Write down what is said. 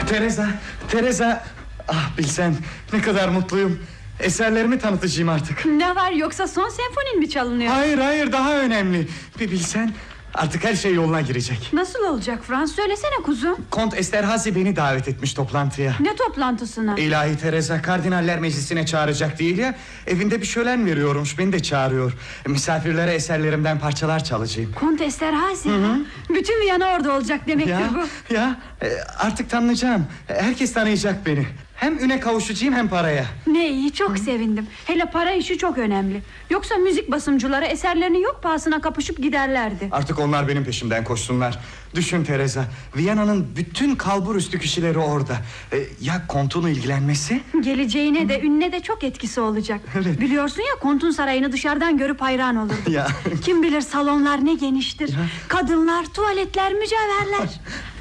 Teresa. Ah bilsen ne kadar mutluyum. Eserlerimi tanıtacağım artık. Ne var, yoksa son senfonin mi çalınıyor? Hayır, daha önemli. Bir bilsen, artık her şey yoluna girecek. Nasıl olacak Frans, söylesene kuzum. Kont Esterhazy beni davet etmiş toplantıya. Ne toplantısına? İlahi Teresa, Kardinaller Meclisi'ne çağıracak değil ya. Evinde bir şölen veriyormuş, beni de çağırıyor. Misafirlere eserlerimden parçalar çalacağım. Kont Esterhazy. Bütün Viyana orada olacak demektir bu. Artık tanınacağım. Herkes tanıyacak beni. Hem üne kavuşacağım hem paraya. Ne iyi, çok sevindim. Hele para işi çok önemli. Yoksa müzik basımcıları eserlerini yok pahasına kapışıp giderlerdi. Artık onlar benim peşimden koşsunlar. Düşün Teresa, Viyana'nın bütün kalburüstü kişileri orada. Ya Kont'un ilgilenmesi? Geleceğine de ününe de çok etkisi olacak. Evet. Biliyorsun ya, Kont'un sarayını dışarıdan görüp hayran olurdu. Ya. Kim bilir salonlar ne geniştir. Kadınlar, tuvaletler, mücevherler.